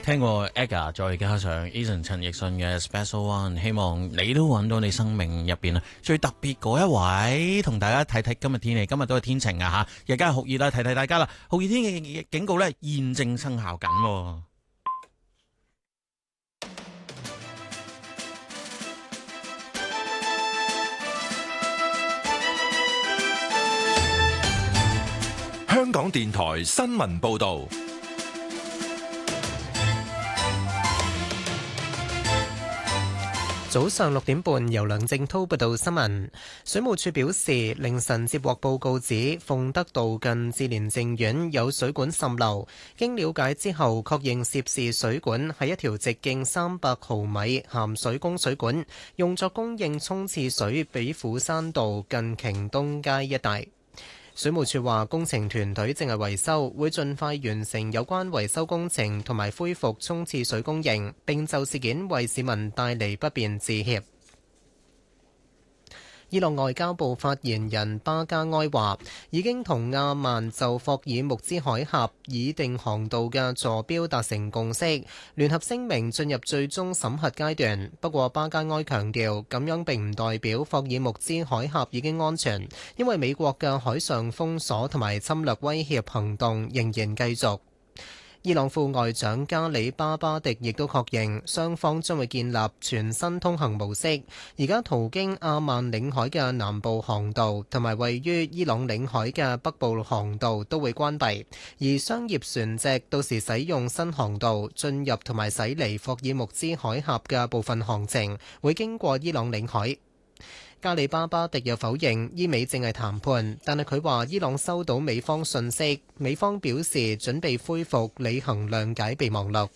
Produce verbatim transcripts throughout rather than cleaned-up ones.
聽過 Aga， 再加上 Eason 陳奕迅嘅 Special One， 希望你都揾到你生命入邊最特別嗰一位，同大家睇睇今日天氣。今日都係天晴啊嚇，日間係酷熱啦，提提大家啦，酷熱天氣警告咧現正生效緊。 香港電台新聞報導。 早上六點半，由梁正滔報道新聞。水務署表示，凌晨接獲報告指鳳德道近志蓮淨苑有水管滲漏，經了解之後，確認涉事水管係一條直徑三百毫米鹹水供水管，用作供應沖廁水俾斧山道近瓊東街一帶。水務署話，工程團隊正係維修，會盡快完成有關維修工程同埋恢復沖廁水供應，並就事件為市民帶嚟不便致歉。伊朗外交部發言人巴加埃話，已經同阿曼就霍爾木茲海峽擬定航道嘅坐標達成共識，聯合聲明進入最終審核階段。不過巴加埃強調，咁樣並唔代表霍爾木茲海峽已經安全，因為美國嘅海上封鎖同埋侵略威脅行動仍然繼續。伊朗副外長加里巴巴迪亦都確認，雙方將會建立全新通行模式。而家途經阿曼領海嘅南部航道同埋位於伊朗領海嘅北部航道都會關閉，而商業船隻到時使用新航道進入同埋駛離霍爾木茲海峽嘅部分航程會經過伊朗領海。加里巴巴迪又否認伊美正係談判，但係佢話伊朗收到美方訊息，美方表示準備恢復履行諒解備忘錄。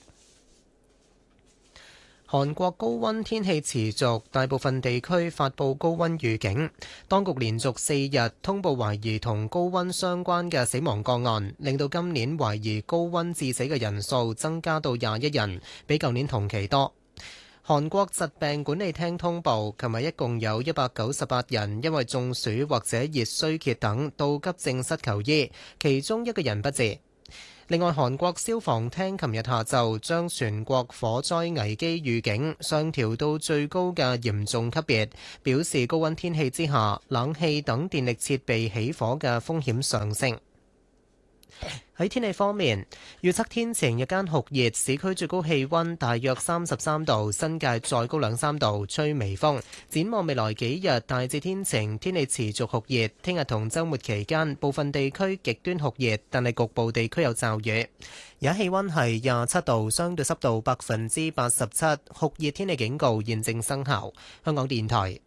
韓國高溫天氣持續，大部分地區發布高溫預警。當局連續四日通報懷疑同高溫相關嘅死亡個案，令到今年懷疑高溫致死嘅人數增加到廿一人，比舊年同期多。韓國疾病管理廳通報，琴日一共有一百九十八人因為中暑或者熱衰竭等到急症室求醫，其中一個人不治。另外，韓國消防廳琴日下晝將全國火災危機預警上調到最高嘅嚴重級別，表示高溫天氣之下，冷氣等電力設備起火嘅風險上升。喺天氣方面，預測天晴，日間酷熱，市區最高氣溫大約三十三度，新界再高兩三度，吹微風。展望未來幾日，大致天晴，天氣持續酷熱。聽日同週末期間，部分地區極端酷熱，但係局部地區有驟雨。而家氣溫係廿七度，相對濕度百分之八十七，酷熱天氣警告現正生效。香港電台